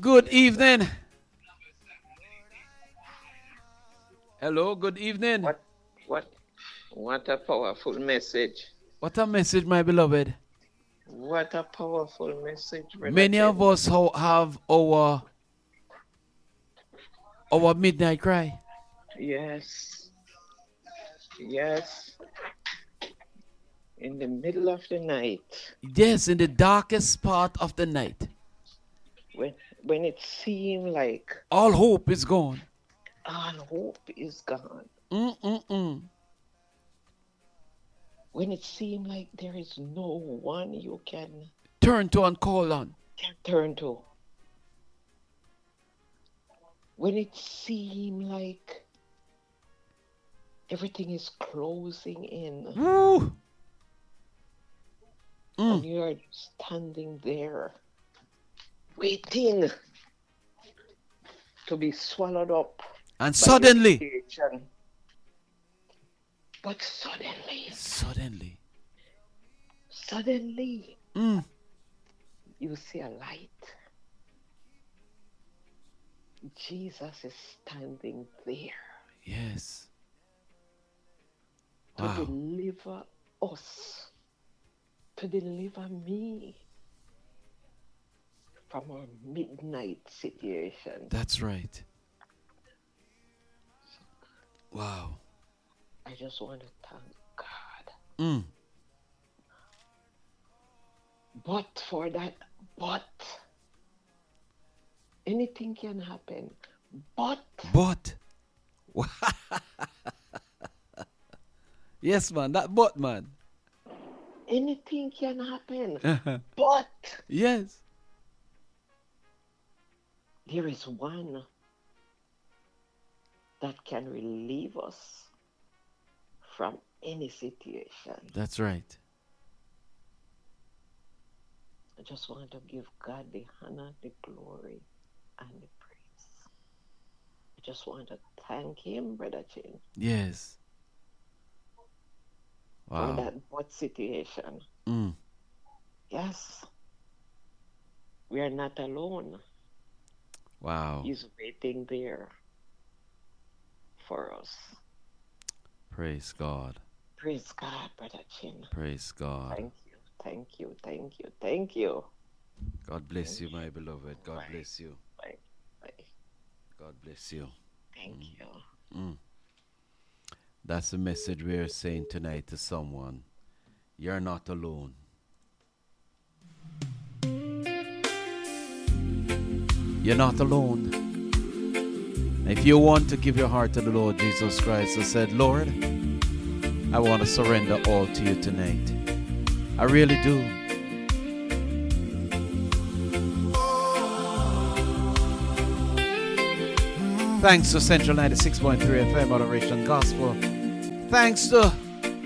Good evening. Hello, good evening. What what a powerful message. What a message, my beloved. What a powerful message, Brother Many of Chen. us have our midnight cry. Yes, yes. In the middle of the night, Yes, in the darkest part of the night. when it seemed like All hope is gone. all hope is gone, Mm-mm-mm. when it seemed like there is no one you can Turn to and call on. turn to, when it seemed like everything is closing in, Woo! and you're standing there waiting to be swallowed up And by your suddenly, situation. But suddenly, you see a light. Jesus is standing there yes. to Wow. deliver us, to deliver me from our midnight situation. That's right. Wow. I just want to thank God. But for that, anything can happen. But yes, man. That but, man. anything can happen. But Yes. there is one that can relieve us from any situation. That's right. I just want to give God the honor, the glory, and the praise. I just want to thank Him, Brother Chin, Yes. for Wow. that but situation. Yes, we are not alone. Wow. He's waiting there for us. Praise God. Praise God, Brother Chin. Praise God. Thank you, thank you, thank you, thank you. God bless you, my beloved. God bless you. Bye. Bye. God bless you. Thank you. That's the message we're saying tonight to someone. You're not alone. You're not alone. If you want to give your heart to the Lord Jesus Christ, I said, Lord, I want to surrender all to you tonight. I really do. Thanks to Central 96.3 FM Adoration Gospel. Thanks to